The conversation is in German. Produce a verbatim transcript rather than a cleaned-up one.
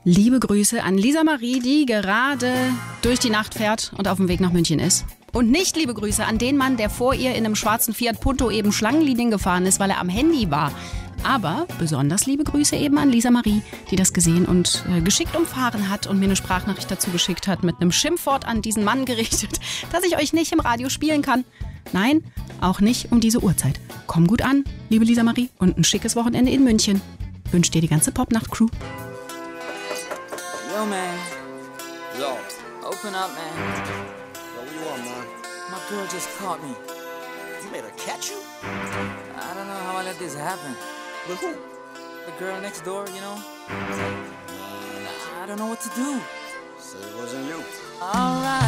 Liebe Grüße an Lisa Marie, die gerade durch die Nacht fährt und auf dem Weg nach München ist. Und nicht liebe Grüße an den Mann, der vor ihr in einem schwarzen Fiat Punto eben Schlangenlinien gefahren ist, weil er am Handy war. Aber besonders liebe Grüße eben an Lisa Marie, die das gesehen und äh, geschickt umfahren hat und mir eine Sprachnachricht dazu geschickt hat mit einem Schimpfwort an diesen Mann gerichtet, das ich euch nicht im Radio spielen kann. Nein, auch nicht um diese Uhrzeit. Komm gut an, liebe Lisa Marie, und ein schickes Wochenende in München. Wünscht dir die ganze Popnacht-Crew. Yo, man. Yo. Open up, man. Yo, what you want, man? My girl just caught me. You made her catch you? I don't know how I let this happen. With who? The girl next door, you know? I don't know what to do. So it wasn't you. Alright.